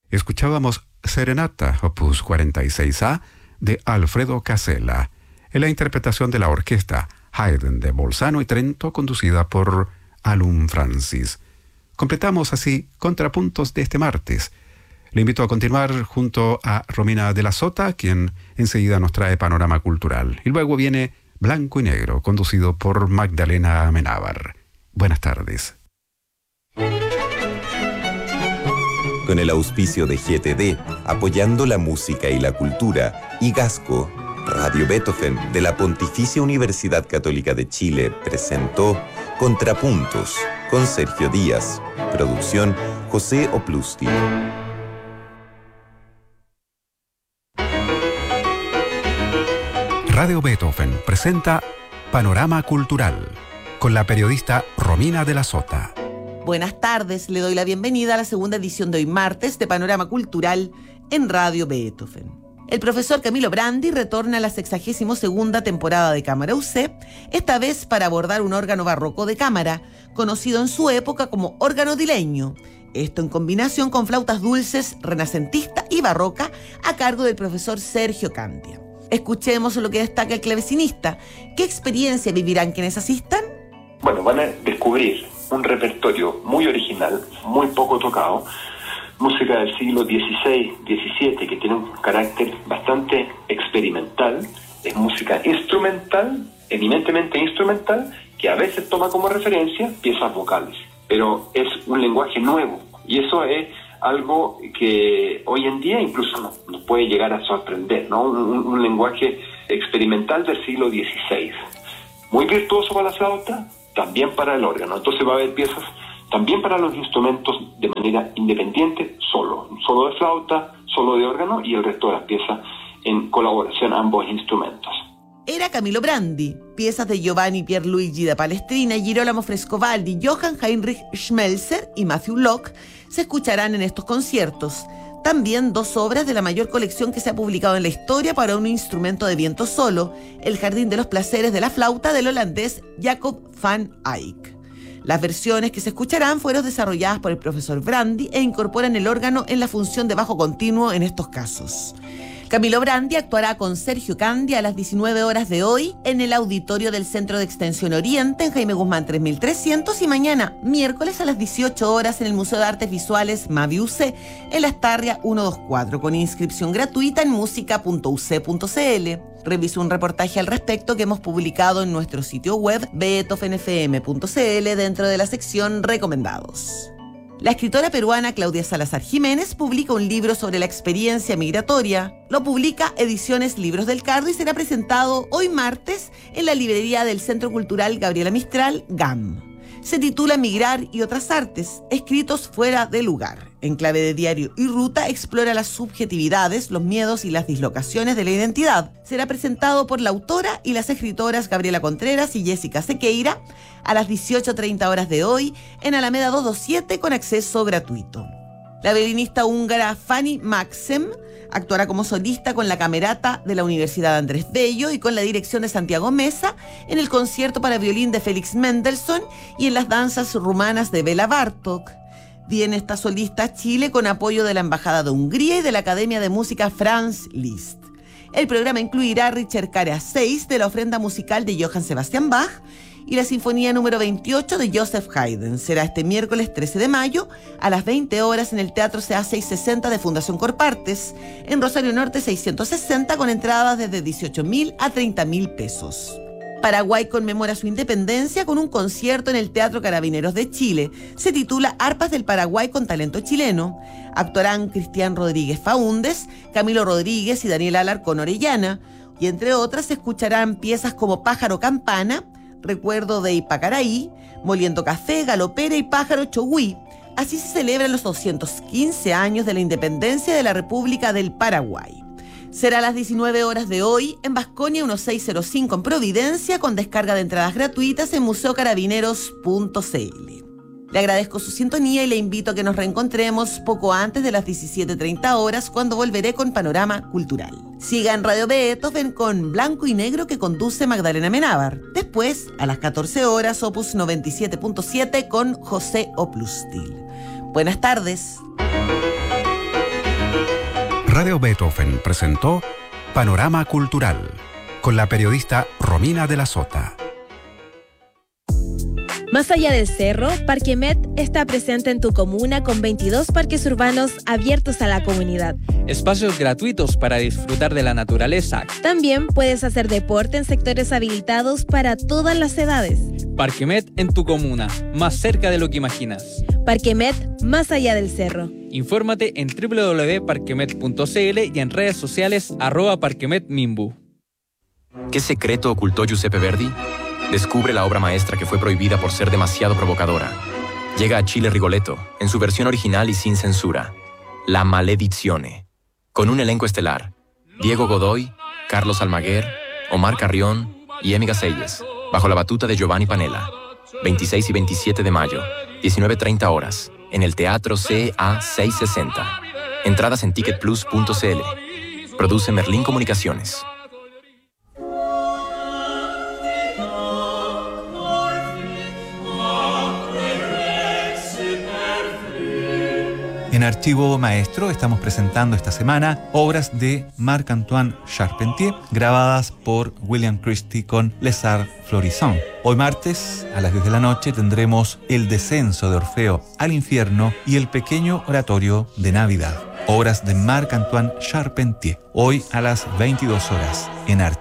Escuchábamos Serenata, opus 46A, de Alfredo Casella, en la interpretación de la orquesta Haydn de Bolzano y Trento, conducida por Alun Francis. Completamos así Contrapuntos de este martes. Le invito a continuar junto a Romina de la Sota, quien enseguida nos trae Panorama Cultural. Y luego viene Blanco y Negro, conducido por Magdalena Amenábar. Buenas tardes. Con el auspicio de GTD, apoyando la música y la cultura, y Gasco, Radio Beethoven de la Pontificia Universidad Católica de Chile presentó Contrapuntos con Sergio Díaz. Producción José Oplusti. Radio Beethoven presenta Panorama Cultural con la periodista Romina de la Sota. Buenas tardes, le doy la bienvenida a la segunda edición de hoy martes de Panorama Cultural en Radio Beethoven. El profesor Camilo Brandi retorna a la 62ª temporada de Cámara UC, esta vez para abordar un órgano barroco de cámara, conocido en su época como órgano dileño. Esto en combinación con flautas dulces, renacentista y barroca, a cargo del profesor Sergio Candia. Escuchemos lo que destaca el clavecinista. ¿Qué experiencia vivirán quienes asistan? Bueno, van a descubrir un repertorio muy original, muy poco tocado, música del siglo XVI, XVII, que tiene un carácter bastante experimental, es música instrumental, eminentemente instrumental, que a veces toma como referencia piezas vocales, pero es un lenguaje nuevo, y eso es algo que hoy en día incluso nos puede llegar a sorprender, ¿no? Un lenguaje experimental del siglo XVI, muy virtuoso para la flauta, también para el órgano. Entonces va a haber piezas también para los instrumentos de manera independiente, solo de flauta, solo de órgano, y el resto de las piezas en colaboración ambos instrumentos. Era Camilo Brandi. Piezas de Giovanni Pierluigi da Palestrina, Girolamo Frescobaldi, Johann Heinrich Schmelzer y Matthew Locke se escucharán en estos conciertos. También dos obras de la mayor colección que se ha publicado en la historia para un instrumento de viento solo, El Jardín de los Placeres de la Flauta del holandés Jacob van Eyck. Las versiones que se escucharán fueron desarrolladas por el profesor Brandi e incorporan el órgano en la función de bajo continuo en estos casos. Camilo Brandi actuará con Sergio Candia a las 19 horas de hoy en el auditorio del Centro de Extensión Oriente en Jaime Guzmán 3300 y mañana, miércoles a las 18 horas en el Museo de Artes Visuales Mavi UC en la Astarria 124 con inscripción gratuita en musica.uc.cl. Revise un reportaje al respecto que hemos publicado en nuestro sitio web beethovenfm.cl dentro de la sección Recomendados. La escritora peruana Claudia Salazar Jiménez publica un libro sobre la experiencia migratoria. Lo publica Ediciones Libros del Cardo y será presentado hoy martes en la librería del Centro Cultural Gabriela Mistral, GAM. Se titula Migrar y otras artes, escritos fuera de lugar. En clave de diario y ruta explora las subjetividades, los miedos y las dislocaciones de la identidad. Será presentado por la autora y las escritoras Gabriela Contreras y Jessica Sequeira a las 18:30 horas de hoy en Alameda 227 con acceso gratuito. La violinista húngara Fanny Maxem actuará como solista con la Camerata de la Universidad Andrés Bello y con la dirección de Santiago Mesa en el concierto para violín de Félix Mendelssohn y en las danzas rumanas de Bela Bartók. Viene esta solista a Chile con apoyo de la Embajada de Hungría y de la Academia de Música Franz Liszt. El programa incluirá Richard Cara 6 de la ofrenda musical de Johann Sebastian Bach y la Sinfonía número 28 de Joseph Haydn. Será este miércoles 13 de mayo a las 20 horas en el Teatro CA 660 de Fundación Corpartes, en Rosario Norte 660, con entradas desde 18.000 a 30.000 pesos. Paraguay conmemora su independencia con un concierto en el Teatro Carabineros de Chile. Se titula Arpas del Paraguay con talento chileno. Actuarán Cristian Rodríguez Faúndez, Camilo Rodríguez y Daniel Alarcón Orellana. Y entre otras se escucharán piezas como Pájaro Campana, Recuerdo de Ipacaraí, Moliendo Café, Galopera y Pájaro Chogüí. Así se celebran los 215 años de la independencia de la República del Paraguay. Será a las 19 horas de hoy en Vasconia 1605 en Providencia, con descarga de entradas gratuitas en museocarabineros.cl. Le agradezco su sintonía y le invito a que nos reencontremos poco antes de las 17:30 horas, cuando volveré con Panorama Cultural. Siga en Radio Beethoven con Blanco y Negro, que conduce Magdalena Amenábar. Después, a las 14 horas, Opus 97.7 con José Oplustil. Buenas tardes. Radio Beethoven presentó Panorama Cultural con la periodista Romina de la Sota. Más allá del cerro, Parque Met está presente en tu comuna con 22 parques urbanos abiertos a la comunidad. Espacios gratuitos para disfrutar de la naturaleza. También puedes hacer deporte en sectores habilitados para todas las edades. Parque Met en tu comuna, más cerca de lo que imaginas. Parque Met, más allá del cerro. Infórmate en www.parquemet.cl y en redes sociales @parquemetmimbu. ¿Qué secreto ocultó Giuseppe Verdi? Descubre la obra maestra que fue prohibida por ser demasiado provocadora. Llega a Chile Rigoletto, en su versión original y sin censura. La Maledizione. Con un elenco estelar. Diego Godoy, Carlos Almaguer, Omar Carrión y Emi Gaselles, bajo la batuta de Giovanni Panella. 26 y 27 de mayo, 19:30 horas, en el Teatro CA 660. Entradas en ticketplus.cl. Produce Merlín Comunicaciones. En Archivo Maestro estamos presentando esta semana obras de Marc-Antoine Charpentier grabadas por William Christie con Les Arts Florissants. Hoy martes a las 10 de la noche tendremos El descenso de Orfeo al infierno y El pequeño oratorio de Navidad. Obras de Marc-Antoine Charpentier. Hoy a las 22 horas en Archivo.